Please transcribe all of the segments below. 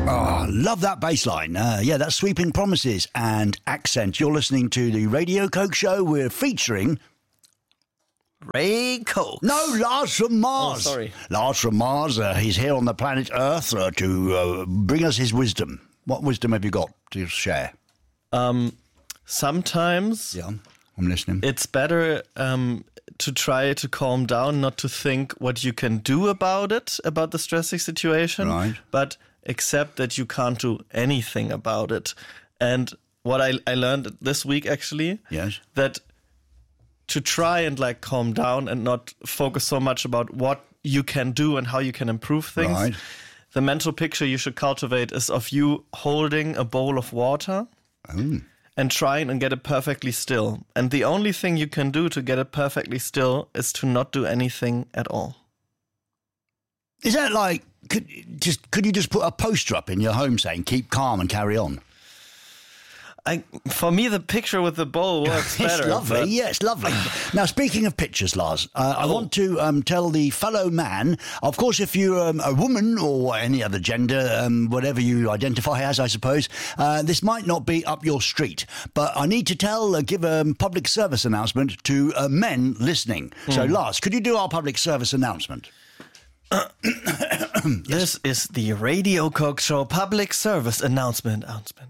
Oh, love that bass line. Yeah, that's Sweeping Promises and Accent. You're listening to the Radio Coke Show. We're featuring... Ray Coke. No, Lars from Mars. Oh, sorry. Lars from Mars. He's here on the planet Earth to bring us his wisdom. What wisdom have you got to share? Sometimes... Yeah, I'm listening. It's better to try to calm down, not to think what you can do about it, about the stressing situation, right, but accept that you can't do anything about it. And what I learned this week, actually, yes, that to try and like calm down and not focus so much about what you can do and how you can improve things. Right. The mental picture you should cultivate is of you holding a bowl of water. And trying and get it perfectly still. And the only thing you can do to get it perfectly still is to not do anything at all. Is that like, could you just put a poster up in your home saying, keep calm and carry on? For me, the picture with the bowl works better. It's lovely. Yeah, it's lovely. Now, speaking of pictures, Lars, I want to tell the fellow man, of course, if you're a woman or any other gender, whatever you identify as, I suppose, this might not be up your street. But I need to give a public service announcement to men listening. So, Lars, could you do our public service announcement? This is the Radio Coke Show public service announcement.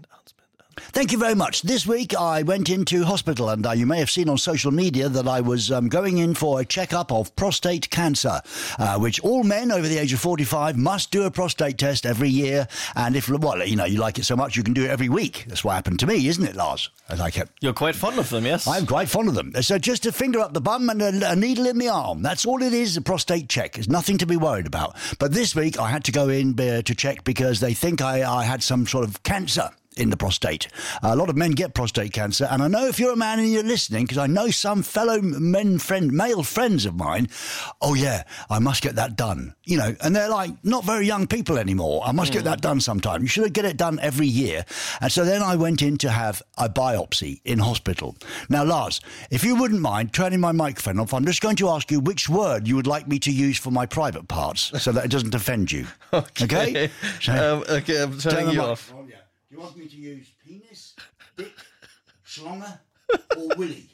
Thank you very much. This week I went into hospital and you may have seen on social media that I was going in for a checkup of prostate cancer, which all men over the age of 45 must do a prostate test every year. And if, well, you know, you like it so much, you can do it every week. That's what happened to me, isn't it, Lars? You're quite fond of them, yes? I'm quite fond of them. So just a finger up the bum and a needle in the arm. That's all it is, a prostate check. There's nothing to be worried about. But this week I had to go in to check because they think I had some sort of cancer in the prostate. A lot of men get prostate cancer, and I know if you're a man and you're listening, because I know some fellow male friends of mine, oh yeah, I must get that done. You know, and they're like not very young people anymore. I must get that done sometime. You should get it done every year. And so then I went in to have a biopsy in hospital. Now, Lars, if you wouldn't mind turning my microphone off, I'm just going to ask you which word you would like me to use for my private parts so that it doesn't offend you. Okay? So, okay, I'm turning you off. Oh, yeah. Do you want me to use penis, dick, schlonger, or willy?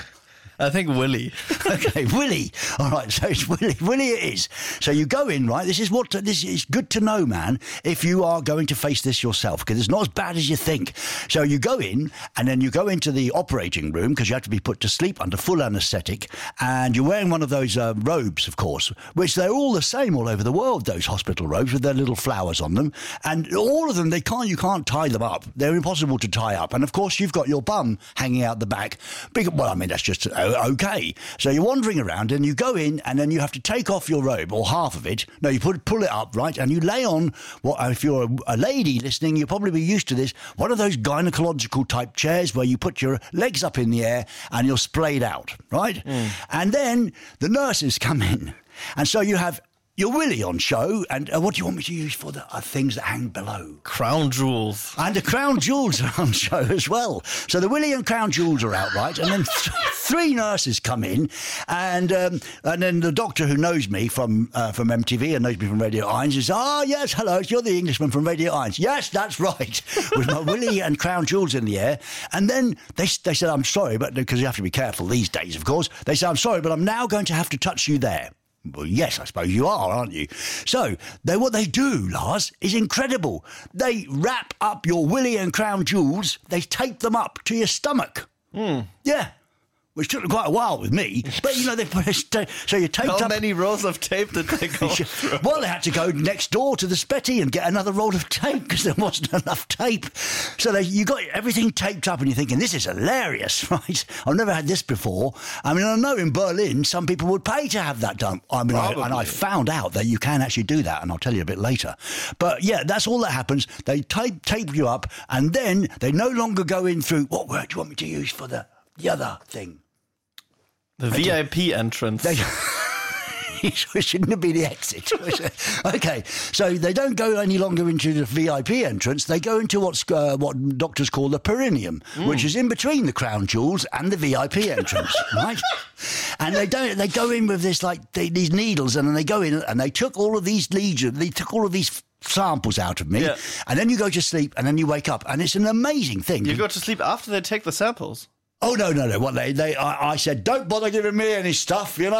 I think Willy. Okay, Willy. All right, so it's Willy. Willy it is. So you go in, right? This is good to know, man, if you are going to face this yourself, because it's not as bad as you think. So you go in, and then you go into the operating room, because you have to be put to sleep under full anaesthetic, and you're wearing one of those robes, of course, which they're all the same all over the world, those hospital robes with their little flowers on them. And all of them, you can't tie them up. They're impossible to tie up. And, of course, you've got your bum hanging out the back. Well, I mean, that's just... okay, so you're wandering around and you go in and then you have to take off your robe or half of it. No, you pull it up, right, and you lay on if you're a lady listening, you'll probably be used to this, one of those gynecological type chairs where you put your legs up in the air and you're splayed out, right? And then the nurses come in, and so you have your willy on show, and what do you want me to use for the things that hang below? Crown jewels. And the crown jewels are on show as well. So the willy and crown jewels are out, right? And then three nurses come in, and then the doctor who knows me from MTV and knows me from Radio 1 says, yes, hello, you're the Englishman from Radio 1. Yes, that's right. With my willy and crown jewels in the air. And then they said, I'm sorry, but because you have to be careful these days, of course. They said, I'm sorry, but I'm now going to have to touch you there. Well, yes, I suppose you are, aren't you? So, what they do, Lars, is incredible. They wrap up your willy and crown jewels, they tape them up to your stomach. Yeah. Which took quite a while with me, but you know, so you taped up... How many rolls of tape did they go through? Well, they had to go next door to the Spetty and get another roll of tape because there wasn't enough tape. So you got everything taped up and you're thinking, this is hilarious, right? I've never had this before. I mean, I know in Berlin some people would pay to have that done. I mean, I found out that you can actually do that, and I'll tell you a bit later. But yeah, that's all that happens. They tape you up, and then they no longer go in through, what word do you want me to use for the other thing? The VIP entrance. It shouldn't be the exit. Okay, so they don't go any longer into the VIP entrance. They go into what doctors call the perineum, which is in between the crown jewels and the VIP entrance, right? And they go in with this these needles, and then they go in and they took all of these lesions. They took all of these samples out of me, Yeah. and then you go to sleep, and then you wake up, and it's an amazing thing. You go to sleep after they take the samples. Oh no! What I said, don't bother giving me any stuff,